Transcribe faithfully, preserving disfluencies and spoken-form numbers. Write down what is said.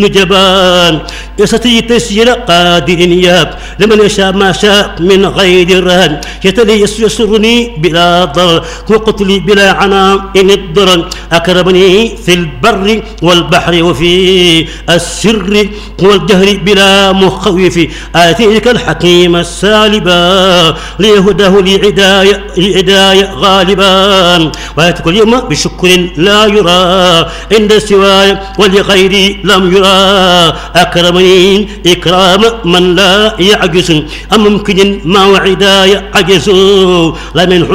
جبان يستطيع تسير قادر ياب لمن يشاء ما شاء من غير رهن يتلي يسرني بلا ضرر وقتلي بلا عناء إن الضرر أكرمني في البر والبحر وفي السر والجهر بلا مخوف آتيك الحكيم السالبا ليهداه لعداية لعداية غالبا وآتيك اليوم بشكر لا يرى عند سواي ولغيري لم يرى أكرمني إكرام من لا يعجز أم ممكن ما وعداي عجز لا من